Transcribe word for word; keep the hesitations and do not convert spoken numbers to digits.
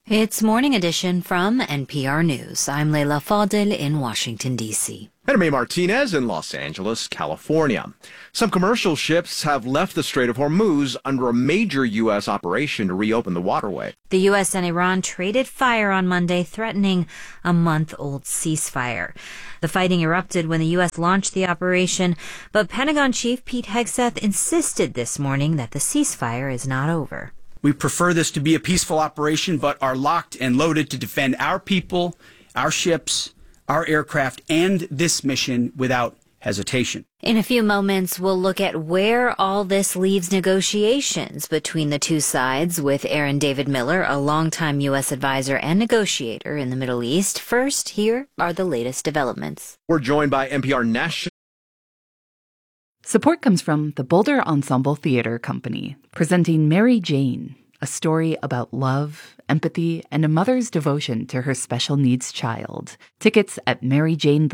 It's Morning Edition from N P R News. I'm Leila Fadel in Washington, D C And I'm May Martinez in Los Angeles, California. Some commercial ships have left the Strait of Hormuz under a major U S operation to reopen the waterway. The U S and Iran traded fire on Monday, threatening a month-old ceasefire. The fighting erupted when the U S launched the operation, but Pentagon Chief Pete Hegseth insisted this morning that the ceasefire is not over. We prefer this to be a peaceful operation, but are locked and loaded to defend our people, our ships, our aircraft, and this mission without hesitation. In a few moments, we'll look at where all this leaves negotiations between the two sides with Aaron David Miller, a longtime U S advisor and negotiator in the Middle East. First, here are the latest developments. We're joined by N P R National. Support comes from the Boulder Ensemble Theater Company, presenting Mary Jane, a story about love, empathy, and a mother's devotion to her special needs child. Tickets at Mary Jane